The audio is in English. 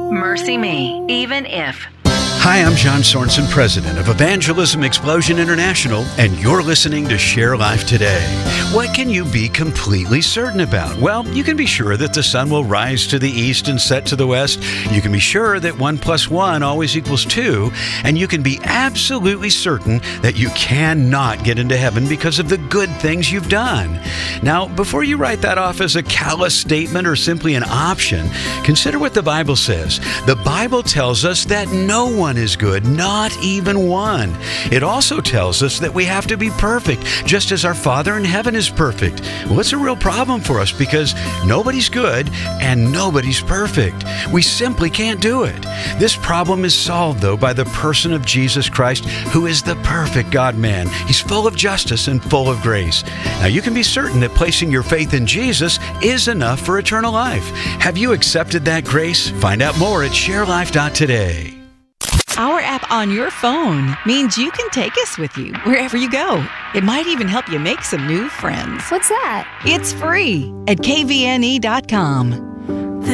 Mercy Me, even if. Hi, I'm John Sorensen, president of Evangelism Explosion International, and you're listening to Share Life Today. What can you be completely certain about? Well, you can be sure that the sun will rise to the east and set to the west. You can be sure that 1 + 1 always equals 2. And you can be absolutely certain that you cannot get into heaven because of the good things you've done. Now, before you write that off as a callous statement or simply an option, consider what the Bible says. The Bible tells us that no one is good, not even one. It also tells us that we have to be perfect, just as our Father in heaven is perfect. Well, it's a real problem for us because nobody's good and nobody's perfect. We simply can't do it. This problem is solved, though, by the person of Jesus Christ, who is the perfect God-man. He's full of justice and full of grace. Now, you can be certain that placing your faith in Jesus is enough for eternal life. Have you accepted that grace? Find out more at sharelife.today. Our app on your phone means you can take us with you wherever you go. It might even help you make some new friends. What's that? It's free at kvne.com.